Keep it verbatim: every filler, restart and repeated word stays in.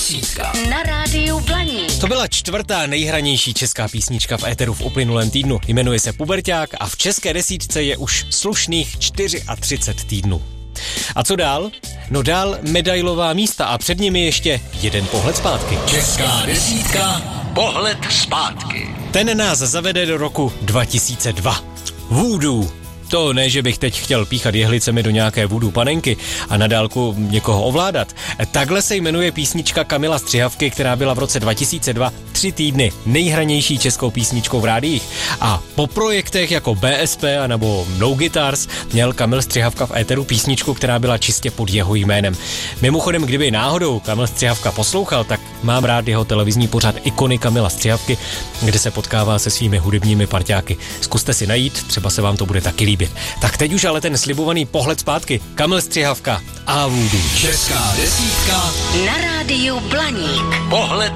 desítka na rádiu Blaník. To byla čtvrtá nejhranější česká písnička v éteru v uplynulém týdnu. Jmenuje se Puberťák a v české desítce je už slušných třicet čtyři týdnů. A co dál? No dál medailová místa a před nimi ještě jeden pohled zpátky. Česká desítka, pohled zpátky. Ten nás zavede do roku dva tisíce dva. Voodoo. To ne, že bych teď chtěl píchat jehlicemi do nějaké voodoo panenky a na dálku někoho ovládat. Takhle se jmenuje písnička Kamila Střihavky, která byla v roce dva tisíce dva tři týdny nejhranější českou písničkou v rádiích. A po projektech jako B S P a nebo No Guitars měl Kamil Střihavka v éteru písničku, která byla čistě pod jeho jménem. Mimochodem, kdyby náhodou Kamil Střihavka poslouchal, tak mám rád jeho televizní pořad Ikony Kamila Střihavky, kde se potkává se svými hudebními parťáky. Zkuste si najít, třeba se vám to bude taky líbit. Tak teď už ale ten slibovaný pohled zpátky. Kamil Střihavka a Voodoo. Česká desítka na rádiu Blaník. Pohled